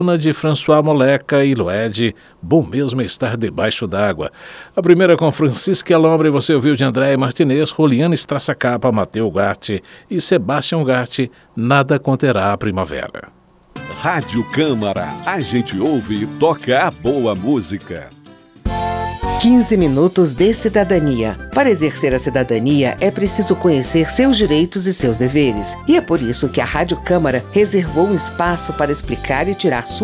De François Moleca e Lued, Bom Mesmo é Estar Debaixo d'Água. A primeira com Francisca Alombre, você ouviu de Andréia Martinez, Roliana Strassacapa, Mateu Gatti e Sebastião Gatti, Nada Conterá a Primavera. Rádio Câmara, a gente ouve e toca a boa música. 15 minutos de cidadania. Para exercer a cidadania é preciso conhecer seus direitos e seus deveres. E é por isso que a Rádio Câmara reservou um espaço para explicar e tirar